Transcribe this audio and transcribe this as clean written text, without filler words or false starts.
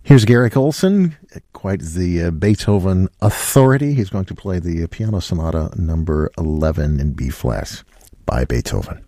Here's Garrick Olson, quite the Beethoven authority. He's going to play the Piano Sonata number 11 in B-flat by Beethoven.